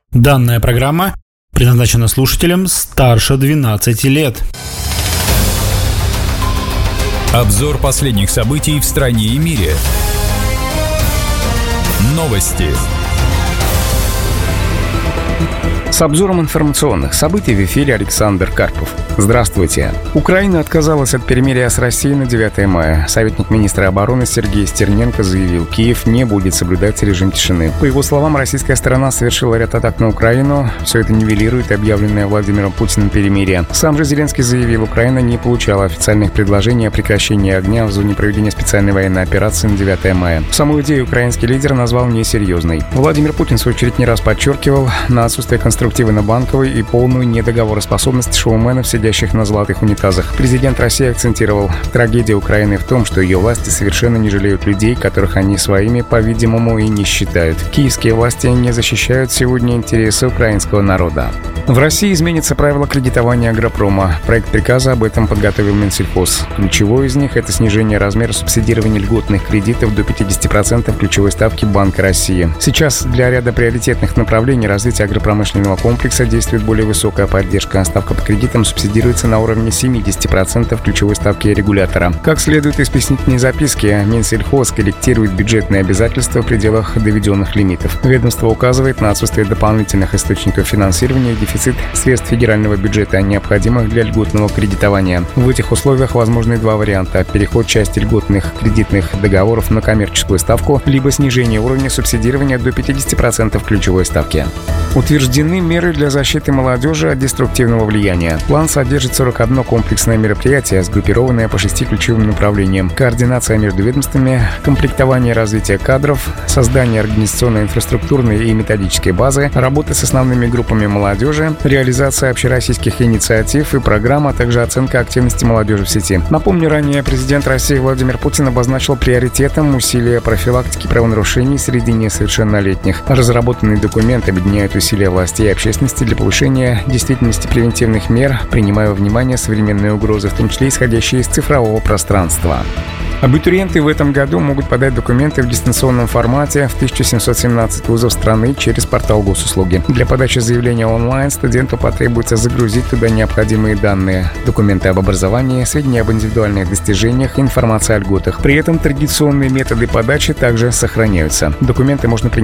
Данная программа предназначена слушателям старше 12 лет. Обзор последних событий в стране и мире. Новости. С обзором информационных событий в эфире Александр Карпов. Здравствуйте. Украина отказалась от перемирия с Россией на 9 мая. Советник министра обороны Сергей Стерненко заявил, Киев не будет соблюдать режим тишины. По его словам, российская сторона совершила ряд атак на Украину. Все это нивелирует объявленное Владимиром Путиным перемирие. Сам же Зеленский заявил, Украина не получала официальных предложений о прекращении огня в зоне проведения специальной военной операции на 9 мая. Саму идею украинский лидер назвал несерьезной. Владимир Путин, в свою очередь, не раз подчеркивал на отсутствие конструктивно-банковой и полную недоговороспособность шоуменов, сидящих на золотых унитазах. Президент России акцентировал, трагедия Украины в том, что ее власти совершенно не жалеют людей, которых они своими, по-видимому, и не считают. Киевские власти не защищают сегодня интересы украинского народа. В России изменится правило кредитования агропрома. Проект приказа об этом подготовил Минсельхоз. Ключевой из них – это снижение размера субсидирования льготных кредитов до 50% ключевой ставки Банка России. Сейчас для ряда приоритетных направлений развития агропромышленного комплекса действует более высокая поддержка. Ставка по кредитам субсидируется на уровне 70% ключевой ставки регулятора. Как следует из пояснительной записки, Минсельхоз корректирует бюджетные обязательства в пределах доведенных лимитов. Ведомство указывает на отсутствие дополнительных источников финансирования и дефицит средств федерального бюджета, необходимых для льготного кредитования. В этих условиях возможны два варианта: переход части льготных кредитных договоров на коммерческую ставку, либо снижение уровня субсидирования до 50% ключевой ставки. Утверждены меры для защиты молодежи от деструктивного влияния. План содержит 41 комплексное мероприятие, сгруппированное по 6 ключевым направлениям: координация между ведомствами, комплектование и развитие кадров, создание организационной, инфраструктурной и методической базы, работа с основными группами молодежи, реализация общероссийских инициатив и программ, а также оценка активности молодежи в сети. Напомню, ранее президент России Владимир Путин обозначил приоритетом усилия профилактики правонарушений среди несовершеннолетних. Разработанный документ объединяет усилия властей и общественности для повышения действительности превентивных мер, принимая во внимание современные угрозы, в том числе исходящие из цифрового пространства. Абитуриенты в этом году могут подать документы в дистанционном формате в 1717 вузов страны через портал госуслуги. Для подачи заявления онлайн студенту потребуется загрузить туда необходимые данные: документы об образовании, сведения об индивидуальных достижениях, информация о льготах. При этом традиционные методы подачи также сохраняются. Документы можно принять